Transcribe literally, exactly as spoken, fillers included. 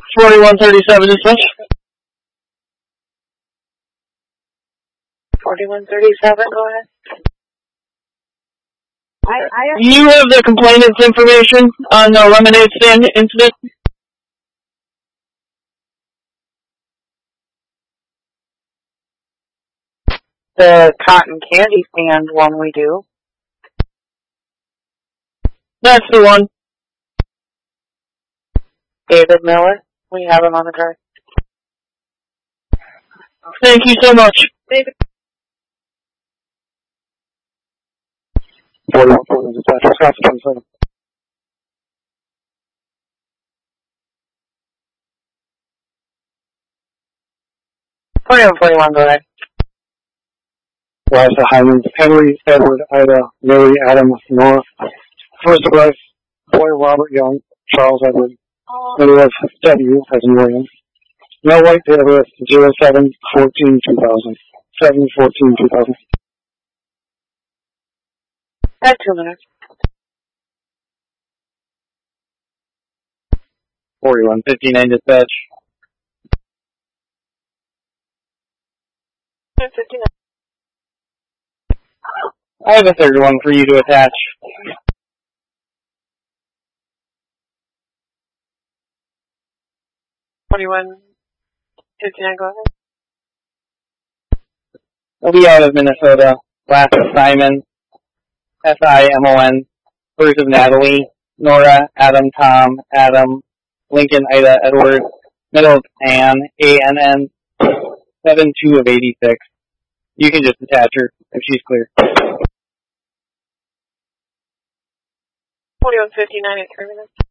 forty-one thirty-seven dispatch. forty-one thirty-seven, go ahead. I, I Do you have the complainant's information on the lemonade stand incident? The cotton candy stand one we do. That's the one. David Miller, we have him on the card. Thank you so much. David. forty-one forty dispatch, Wisconsin twenty-seven. forty-one forty-one, go ahead. Liza Hyman, Henry, Edward, Ida, Mary, Adam, Nora. First wife, boy Robert Young, Charles Edward. Midwest W as in William. No white date of birth zero seven fourteen two thousand. seven fourteen two thousand. At two minutes. forty-one fifty-nine dispatch. fifty-nine. I have a third one for you to attach. forty-one fifty-nine, go ahead. I'll be out of Minnesota. Last of Simon. S I M O N. First of Natalie. Nora, Adam, Tom, Adam, Lincoln, Ida, Edward. Middle of Ann, A N N. seven two of eighty-six. You can just attach her if she's clear. forty-one fifty-nine at three minutes.